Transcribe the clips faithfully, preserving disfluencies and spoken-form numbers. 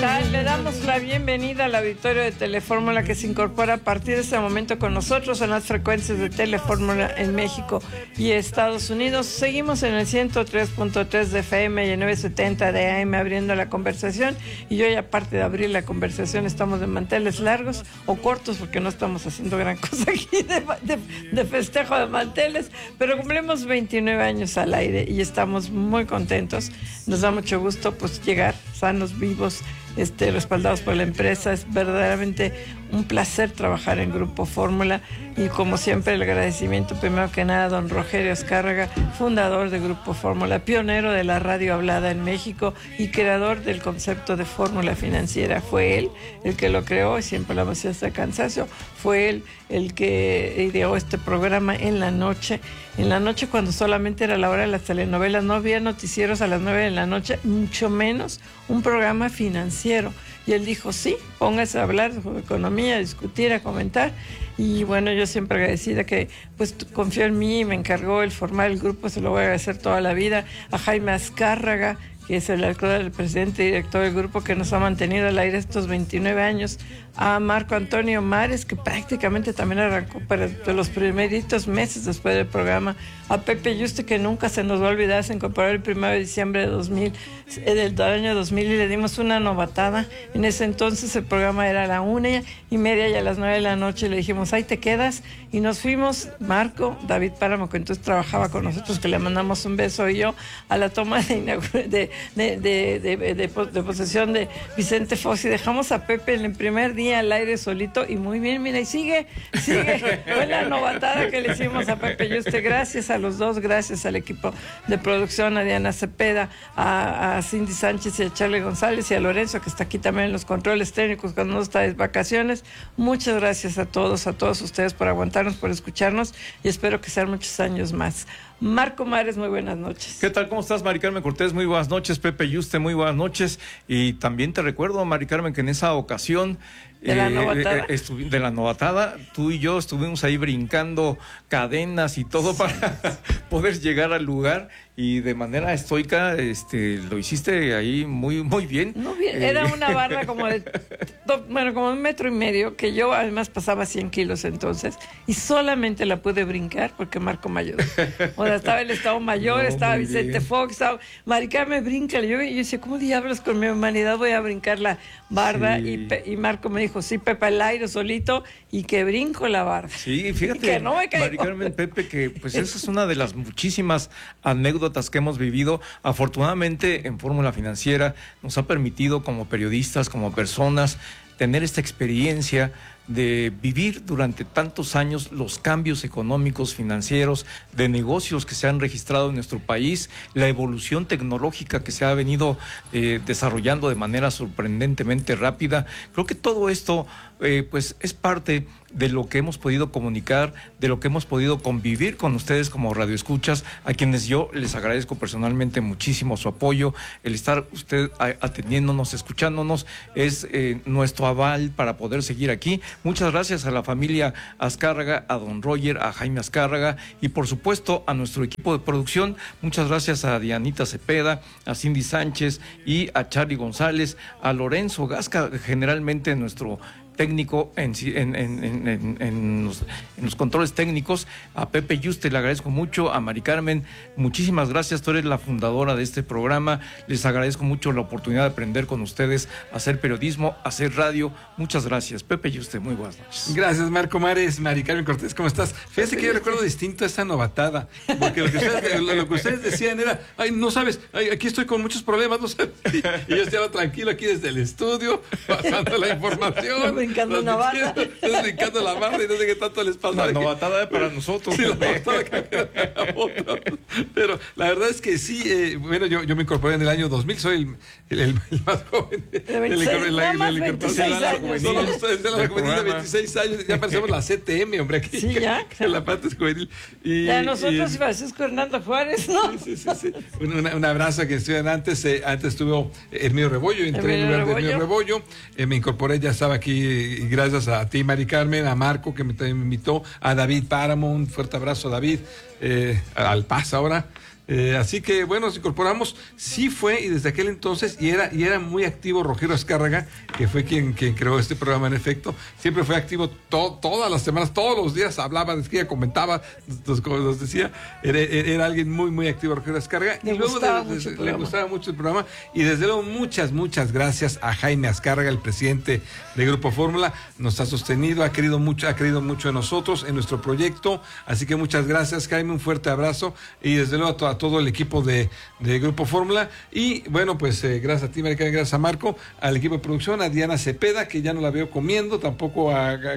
tal? Le damos la bienvenida al auditorio de Telefórmula que se incorpora a partir de este momento con nosotros en las frecuencias de Telefórmula en México y Estados Unidos. Seguimos en el ciento tres punto tres de F M y el novecientos setenta de A M abriendo la conversación. Y hoy, aparte de abrir la conversación, estamos de manteles largos o cortos porque no estamos haciendo gran cosa aquí de, de, de festejo de manteles, pero cumplimos veintinueve años al aire y estamos muy contentos. Nos da mucho gusto pues llegar sanos, vivos, este, respaldados por la empresa. Es verdaderamente un placer trabajar en Grupo Fórmula y, como siempre, el agradecimiento primero que nada a don Rogelio Azcárraga, fundador de Grupo Fórmula, pionero de la radio hablada en México y creador del concepto de fórmula financiera. Fue él el que lo creó y siempre lo hemos hecho hasta cansancio. Fue él el que ideó este programa en la noche. En la noche, cuando solamente era la hora de las telenovelas, no había noticieros a las nueve de la noche, mucho menos un programa financiero. Y él dijo, sí, póngase a hablar de economía, a discutir, a comentar. Y bueno, yo siempre agradecida que pues confió en mí y me encargó el formar el grupo, se lo voy a agradecer toda la vida. A Jaime Azcárraga, que es el actual el presidente y director del grupo, que nos ha mantenido al aire estos veintinueve años. A Marco Antonio Mares, que prácticamente también arrancó para de los primeritos meses después del programa. A Pepe Yuste, que nunca se nos va a olvidar, se incorporó el primero de diciembre de dos mil, del año dos mil, y le dimos una novatada. En ese entonces el programa era a la una y media y a las nueve de la noche le dijimos, ahí te quedas, y nos fuimos, Marco, David Páramo, que entonces trabajaba con nosotros, que le mandamos un beso, y yo, a la toma de, de, de, de, de, de, de posesión de Vicente Fox, y dejamos a Pepe en el primer día al aire solito, y muy bien, mira, y sigue, sigue, fue la novatada que le hicimos a Pepe Yuste. Gracias a los dos, gracias al equipo de producción, a Diana Cepeda, a, a Cindy Sánchez y a Charlie González y a Lorenzo, que está aquí también en los controles técnicos cuando no está de vacaciones. Muchas gracias a todos, a todos ustedes por aguantarnos, por escucharnos, y espero que sean muchos años más. Marco Mares, muy buenas noches. ¿Qué tal? ¿Cómo estás, Mari Carmen Cortés? Muy buenas noches. Pepe Yuste, muy buenas noches. Y también te recuerdo, Mari Carmen, que en esa ocasión de la novatada, eh, eh, de la novatada, tú y yo estuvimos ahí brincando cadenas y todo para poder llegar al lugar, y de manera estoica este, lo hiciste ahí muy muy bien. No bien, era una barra como de, bueno, como un metro y medio, que yo además pasaba cien kilos entonces, y solamente la pude brincar porque Marco me ayudó. O sea, estaba el Estado Mayor, no, estaba Vicente bien. Fox, estaba Mari Carmen, bríncale. Yo, yo decía, ¿cómo diablos con mi humanidad voy a brincar la barda? Sí. Y, y Marco me dijo, sí, Pepe, al aire solito, y que brinco la barda. Sí, fíjate, que no me Mari Carmen, Pepe, que pues esa es una de las muchísimas anécdotas que hemos vivido. Afortunadamente, en Fórmula Financiera nos ha permitido, como periodistas, como personas, tener esta experiencia de vivir durante tantos años los cambios económicos, financieros, de negocios que se han registrado en nuestro país, la evolución tecnológica que se ha venido eh, desarrollando de manera sorprendentemente rápida. Creo que todo esto eh, pues es parte de lo que hemos podido comunicar, de lo que hemos podido convivir con ustedes como radioescuchas, a quienes yo les agradezco personalmente muchísimo su apoyo. El estar usted atendiéndonos, escuchándonos, es eh, nuestro aval para poder seguir aquí. Muchas gracias a la familia Azcárraga, a don Roger, a Jaime Azcárraga, y por supuesto a nuestro equipo de producción. Muchas gracias a Dianita Cepeda, a Cindy Sánchez y a Charlie González, a Lorenzo Gasca, generalmente nuestro técnico en, en, en, en, en, los, en los controles técnicos. A Pepe Yuste le agradezco mucho, a Mari Carmen, muchísimas gracias, tú eres la fundadora de este programa, les agradezco mucho la oportunidad de aprender con ustedes, a hacer periodismo, a hacer radio. Muchas gracias, Pepe Yuste, muy buenas noches. Gracias, Marco Mares. Mari Carmen Cortés, ¿cómo estás? Fíjate que yo recuerdo distinto esa novatada, porque lo que ustedes, lo, lo que ustedes decían era, ay, no sabes, ay, aquí estoy con muchos problemas, no sabes, y, y yo estaba tranquilo aquí desde el estudio, pasando la información, brincando una barra. brincando la barra y no sé qué tanto les pasa. La novatada es para nosotros. Sí, la novatada que pero la verdad es que sí, eh, bueno, yo, yo me incorporé en el año dos mil, soy el, el, el más joven. De veintiséis, nada más veintiséis años. No, no, ustedes de la juvenil de veintiséis años, ya parecemos la C T M, hombre, aquí. Sí, ya. En la parte juvenil. Y, ya nosotros y Francisco Hernando Juárez, ¿no? Sí, sí, sí. Un, un abrazo a que estuvieran antes. Eh, antes estuvo Hermínio Rebollo, entré en lugar de Hermínio Rebollo. Eh, me incorporé, ya estaba aquí, y gracias a ti, Mari Carmen, a Marco, que me, me invitó, a David Páramo, un fuerte abrazo, David, eh, al Paz ahora. Eh, así que bueno, nos incorporamos, sí fue, y desde aquel entonces, y era, y era muy activo Rogelio Azcárraga, que fue quien, quien creó este programa en efecto, siempre fue activo to, todas las semanas, todos los días hablaba, decía, comentaba, nos, nos decía, era, era alguien muy, muy activo Rogelio Azcárraga, le y luego gustaba, de, mucho de, le gustaba mucho el programa, y desde luego muchas, muchas gracias a Jaime Azcárraga, el presidente de Grupo Fórmula, nos ha sostenido, ha querido mucho, ha querido mucho en nosotros, en nuestro proyecto, así que muchas gracias, Jaime, un fuerte abrazo, y desde luego a, to, a todo el equipo de, de Grupo Fórmula, y bueno, pues eh, gracias a ti, Maricarmen, gracias a Marco, al equipo de producción, a Diana Cepeda, que ya no la veo comiendo, tampoco a, a,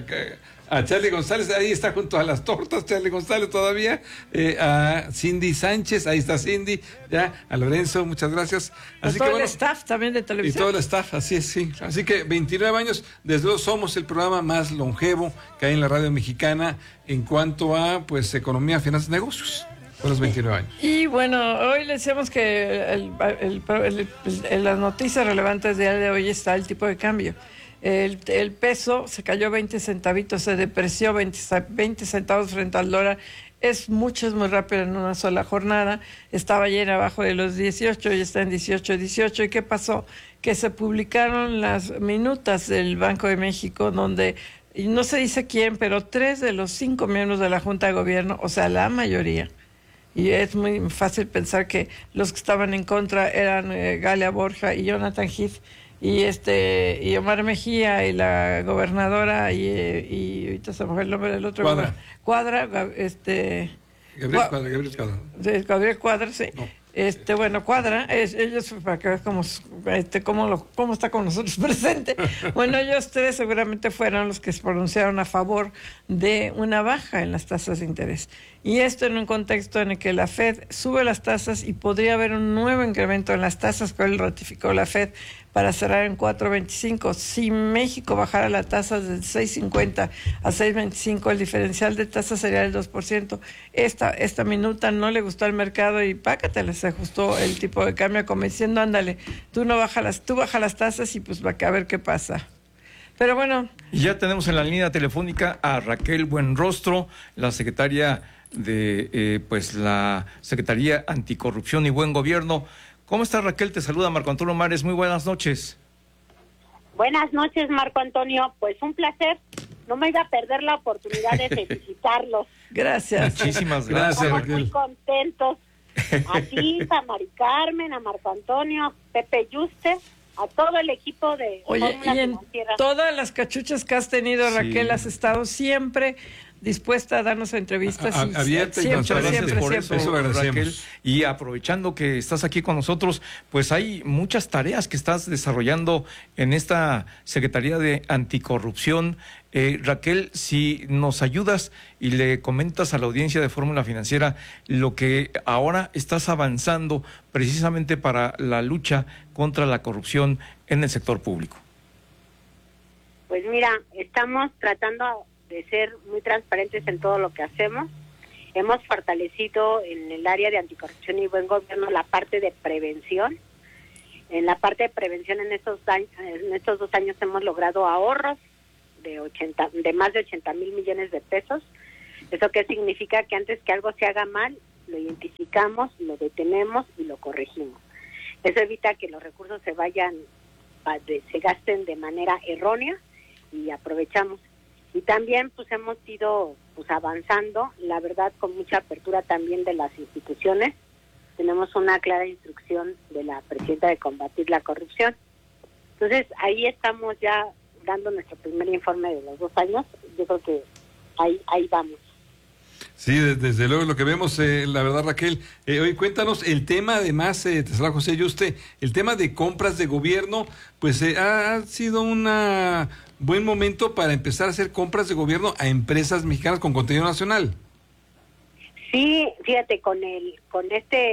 a Charlie González, ahí está junto a las tortas, Charlie González todavía, eh, a Cindy Sánchez, ahí está Cindy, ya, a Lorenzo, muchas gracias. Así todo que, bueno, el staff también de televisión. Y todo el staff, así es, sí. Así que veintinueve años, desde luego somos el programa más longevo que hay en la radio mexicana en cuanto a, pues, economía, finanzas, negocios. Con los veintinueve años. Y bueno, hoy le decíamos que el, el, el, el, las noticias relevantes del día de hoy está el tipo de cambio. El, el peso se cayó veinte centavitos, se depreció veinte, veinte centavos frente al dólar. Es mucho, es muy rápido en una sola jornada. Estaba ayer abajo de los dieciocho y está en dieciocho, dieciocho. ¿Y qué pasó? Que se publicaron las minutas del Banco de México donde, y no se dice quién, pero tres de los cinco miembros de la Junta de Gobierno, o sea, la mayoría, y es muy fácil pensar que los que estaban en contra eran eh, Galia Borja y Jonathan Heath y este y Omar Mejía y la gobernadora y, y ahorita se me fue el nombre del otro Cuadra, Cuadra este Gabriel Cuadra, Gabriel Cuadra. Gabriel Cuadra, sí. No. Este, bueno, Cuadra, es, ellos, para que veas cómo, este, cómo, lo, cómo está con nosotros presente. Bueno, ellos tres seguramente fueron los que se pronunciaron a favor de una baja en las tasas de interés. Y esto en un contexto en el que la Fed sube las tasas y podría haber un nuevo incremento en las tasas que hoy ratificó la Fed para cerrar en cuatro veinticinco. Si México bajara la tasa de seis cincuenta a seis veinticinco, el diferencial de tasa sería el dos por ciento. Esta, esta minuta no le gustó al mercado y pácatela, se ajustó el tipo de cambio como diciendo, ándale, tú no baja las, tú baja las tasas y pues va a ver qué pasa. Pero bueno. Y ya tenemos en la línea telefónica a Raquel Buenrostro, la secretaria de eh, pues la Secretaría Anticorrupción y Buen Gobierno. ¿Cómo estás, Raquel? Te saluda Marco Antonio Mares. Muy buenas noches. Buenas noches, Marco Antonio. Pues un placer. No me iba a perder la oportunidad de felicitarlos. Gracias. Muchísimas gracias, Estamos Raquel. muy contentos. A ti, a Mari Carmen, a Marco Antonio, a Pepe Yuste, a todo el equipo de Oye, Fórmula y en Financiera. todas las cachuchas que has tenido, Sí. Raquel, has estado siempre dispuesta a darnos entrevistas. A- y abierta y siempre, transparente. siempre, por siempre. eso, Eso lo agradecemos. Raquel. Y aprovechando que estás aquí con nosotros, pues hay muchas tareas que estás desarrollando en esta Secretaría de Anticorrupción. Eh, Raquel, si nos ayudas y le comentas a la audiencia de Fórmula Financiera lo que ahora estás avanzando precisamente para la lucha contra la corrupción en el sector público. Pues mira, estamos tratando de ser muy transparentes en todo lo que hacemos. Hemos fortalecido en el área de anticorrupción y buen gobierno la parte de prevención. En la parte de prevención en estos años, en estos dos años hemos logrado ahorros de ochenta, de más de ochenta mil millones de pesos. ¿Eso qué significa? Que antes que algo se haga mal, lo identificamos, lo detenemos y lo corregimos. Eso evita que los recursos se vayan, se gasten de manera errónea y aprovechamos. Y también pues hemos ido pues avanzando, la verdad con mucha apertura también de las instituciones. Tenemos una clara instrucción de la presidenta de combatir la corrupción. Entonces ahí estamos ya dando nuestro primer informe de los dos años. Yo creo que ahí ahí vamos. Sí, desde luego lo que vemos, eh, la verdad, Raquel. Eh, hoy cuéntanos el tema, además, eh, te saluda José Yuste, el tema de compras de gobierno, pues eh, ha sido un buen momento para empezar a hacer compras de gobierno a empresas mexicanas con contenido nacional. Sí, fíjate, con el con este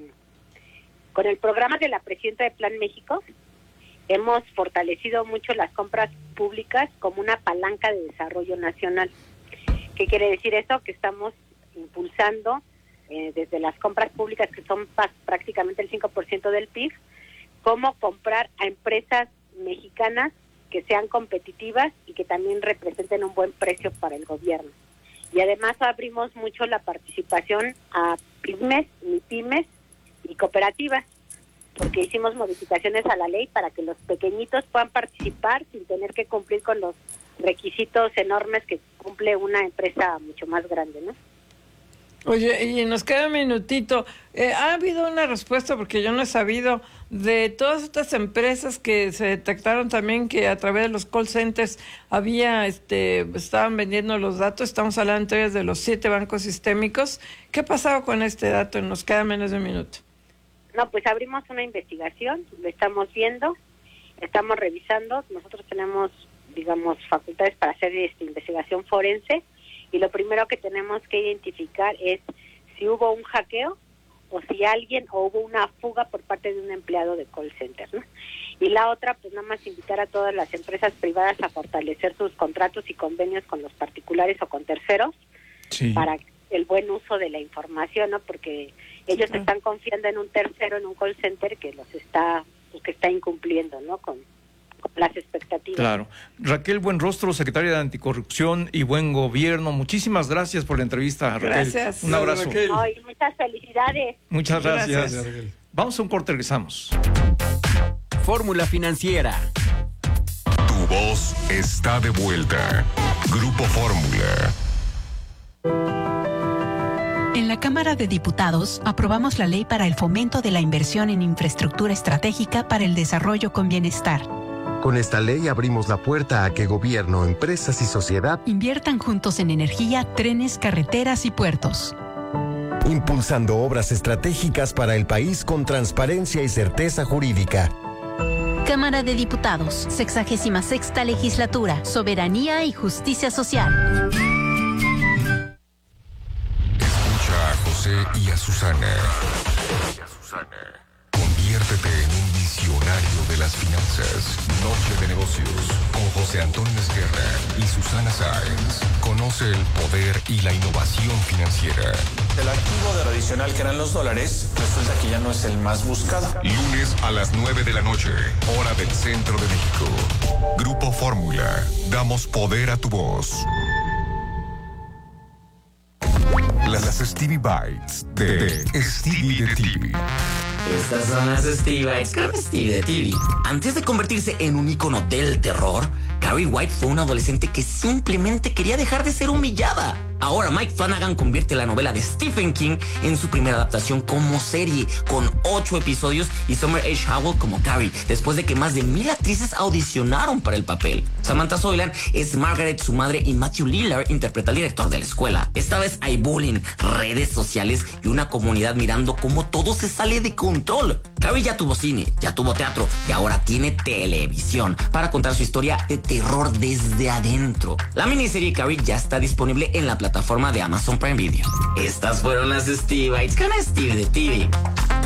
con el programa de la presidenta de Plan México hemos fortalecido mucho las compras públicas como una palanca de desarrollo nacional. ¿Qué quiere decir eso? Que estamos impulsando eh, desde las compras públicas, que son prácticamente el cinco por ciento del P I B, cómo comprar a empresas mexicanas que sean competitivas y que también representen un buen precio para el gobierno. Y además abrimos mucho la participación a pymes, MIPYMES y cooperativas, porque hicimos modificaciones a la ley para que los pequeñitos puedan participar sin tener que cumplir con los requisitos enormes que cumple una empresa mucho más grande, ¿no? Oye, y nos queda un minutito. Eh, ¿Ha habido una respuesta, porque yo no he sabido, de todas estas empresas que se detectaron también que a través de los call centers había, este, estaban vendiendo los datos? Estamos hablando entonces de los siete bancos sistémicos. ¿Qué ha pasado con este dato? Nos queda menos de un minuto. No, pues abrimos una investigación, lo estamos viendo, estamos revisando. Nosotros tenemos, digamos, facultades para hacer esta investigación forense, y lo primero que tenemos que identificar es si hubo un hackeo o si alguien o hubo una fuga por parte de un empleado de call center, ¿no? Y la otra, pues nada más invitar a todas las empresas privadas a fortalecer sus contratos y convenios con los particulares o con terceros, sí, para el buen uso de la información, ¿no? Porque ellos ah. están confiando en un tercero, en un call center que los está, pues, que está incumpliendo, ¿no? Con las expectativas. Claro. Raquel Buenrostro, secretaria de Anticorrupción y Buen Gobierno, muchísimas gracias por la entrevista, Raquel. Gracias. Un abrazo. Ay, muchas felicidades. Muchas gracias. Gracias. Vamos a un corte, regresamos. Fórmula Financiera. Tu voz está de vuelta. Grupo Fórmula. En la Cámara de Diputados aprobamos la ley para el fomento de la inversión en infraestructura estratégica para el desarrollo con bienestar. Con esta ley abrimos la puerta a que gobierno, empresas y sociedad inviertan juntos en energía, trenes, carreteras y puertos. Impulsando obras estratégicas para el país con transparencia y certeza jurídica. Cámara de Diputados, sexagésima sexta legislatura, soberanía y justicia social. Escucha a José y a Susana. Conviértete en un visionario de las finanzas. Noche de negocios con José Antonio Esguerra y Susana Sáenz. Conoce el poder y la innovación financiera. El activo tradicional que eran los dólares, resulta que ya no es el más buscado. Lunes a las nueve de la noche, hora del centro de México. Grupo Fórmula. Damos poder a tu voz. Las Stevie Bites de, de Stevie de T V. Estas son las Stevie Bites con Stevie de T V. Antes de convertirse en un ícono del terror, Carrie White fue una adolescente que simplemente quería dejar de ser humillada. Ahora Mike Flanagan convierte la novela de Stephen King en su primera adaptación como serie, con ocho episodios y Summer H. Howell como Carrie, después de que más de mil actrices audicionaron para el papel. Samantha Soilan es Margaret, su madre, y Matthew Lillard interpreta al director de la escuela. Esta vez hay bullying, redes sociales y una comunidad mirando cómo todo se sale de control. Carrie ya tuvo cine, ya tuvo teatro y ahora tiene televisión para contar su historia de terror desde adentro. La miniserie Carrie ya está disponible en la plataforma de Amazon Prime Video. Estas fueron las Stevie Bites con Stevie de T V.